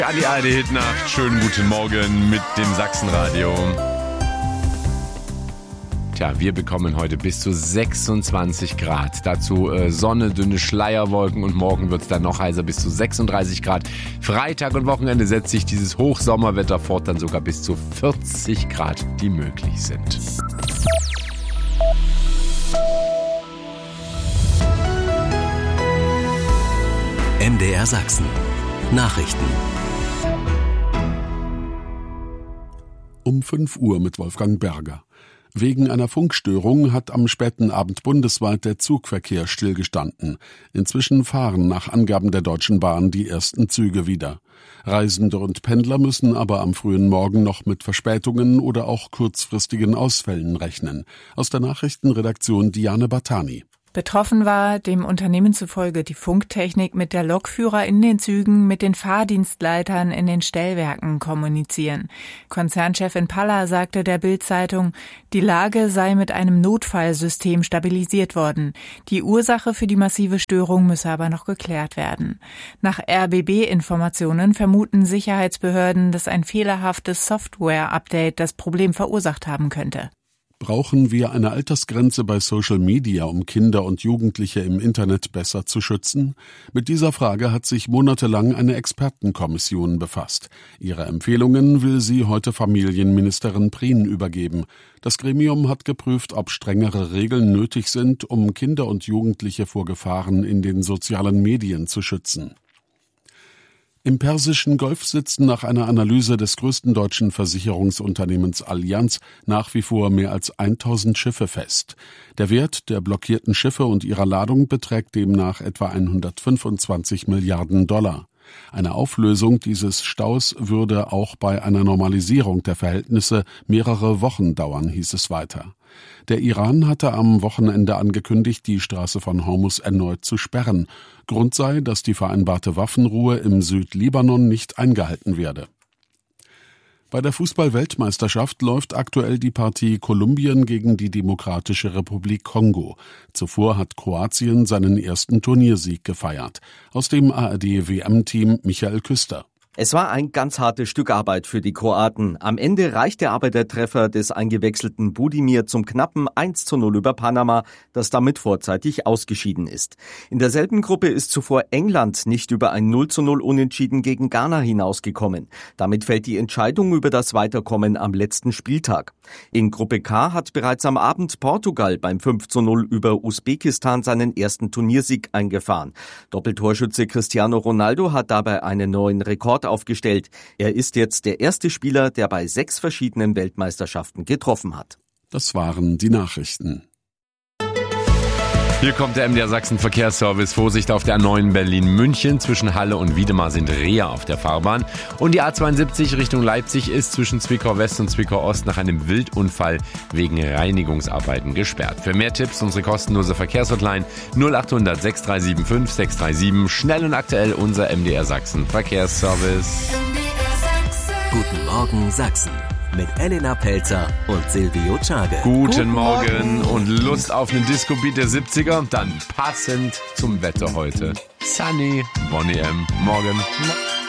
An die alte Hitnacht, schönen guten Morgen mit dem Sachsenradio. Tja, wir bekommen heute bis zu 26 Grad. Dazu Sonne, dünne Schleierwolken und morgen wird es dann noch heißer, bis zu 36 Grad. Freitag und Wochenende setzt sich dieses Hochsommerwetter fort, dann sogar bis zu 40 Grad, die möglich sind. MDR Sachsen. Nachrichten. Um 5 Uhr mit Wolfgang Berger. Wegen einer Funkstörung hat am späten Abend bundesweit der Zugverkehr stillgestanden. Inzwischen fahren nach Angaben der Deutschen Bahn die ersten Züge wieder. Reisende und Pendler müssen aber am frühen Morgen noch mit Verspätungen oder auch kurzfristigen Ausfällen rechnen. Aus der Nachrichtenredaktion Diane Bartani. Betroffen war dem Unternehmen zufolge die Funktechnik, mit der Lokführer in den Zügen mit den Fahrdienstleitern in den Stellwerken kommunizieren. Konzernchefin Palla sagte der Bild-Zeitung, die Lage sei mit einem Notfallsystem stabilisiert worden. Die Ursache für die massive Störung müsse aber noch geklärt werden. Nach RBB-Informationen vermuten Sicherheitsbehörden, dass ein fehlerhaftes Software-Update das Problem verursacht haben könnte. Brauchen wir eine Altersgrenze bei Social Media, um Kinder und Jugendliche im Internet besser zu schützen? Mit dieser Frage hat sich monatelang eine Expertenkommission befasst. Ihre Empfehlungen will sie heute Familienministerin Prien übergeben. Das Gremium hat geprüft, ob strengere Regeln nötig sind, um Kinder und Jugendliche vor Gefahren in den sozialen Medien zu schützen. Im Persischen Golf sitzen nach einer Analyse des größten deutschen Versicherungsunternehmens Allianz nach wie vor mehr als 1000 Schiffe fest. Der Wert der blockierten Schiffe und ihrer Ladung beträgt demnach etwa 125 Milliarden $. Eine Auflösung dieses Staus würde auch bei einer Normalisierung der Verhältnisse mehrere Wochen dauern, hieß es weiter. Der Iran hatte am Wochenende angekündigt, die Straße von Hormuz erneut zu sperren. Grund sei, dass die vereinbarte Waffenruhe im Südlibanon nicht eingehalten werde. Bei der Fußball-Weltmeisterschaft läuft aktuell die Partie Kolumbien gegen die Demokratische Republik Kongo. Zuvor hat Kroatien seinen ersten Turniersieg gefeiert. Aus dem ARD-WM-Team Michael Küster. Es war ein ganz hartes Stück Arbeit für die Kroaten. Am Ende reichte aber der Treffer des eingewechselten Budimir zum knappen 1:0 über Panama, das damit vorzeitig ausgeschieden ist. In derselben Gruppe ist zuvor England nicht über ein 0:0 Unentschieden gegen Ghana hinausgekommen. Damit fällt die Entscheidung über das Weiterkommen am letzten Spieltag. In Gruppe K hat bereits am Abend Portugal beim 5:0 über Usbekistan seinen ersten Turniersieg eingefahren. Doppeltorschütze Cristiano Ronaldo hat dabei einen neuen Rekord aufgestellt. Er ist jetzt der erste Spieler, der bei 6 verschiedenen Weltmeisterschaften getroffen hat. Das waren die Nachrichten. Hier kommt der MDR Sachsen Verkehrsservice. Vorsicht auf der A9 Berlin-München. Zwischen Halle und Wiedemar sind Reher auf der Fahrbahn. Und die A72 Richtung Leipzig ist zwischen Zwickau West und Zwickau Ost nach einem Wildunfall wegen Reinigungsarbeiten gesperrt. Für mehr Tipps unsere kostenlose Verkehrshotline 0800 6375 637. Schnell und aktuell unser MDR Sachsen Verkehrsservice. Guten Morgen Sachsen. Mit Elena Pelzer und Silvio Czage. Guten Morgen und Lust auf einen Disco-Beat der 70er? Dann passend zum Wetter heute. Sunny, Bonnie M. Morgen.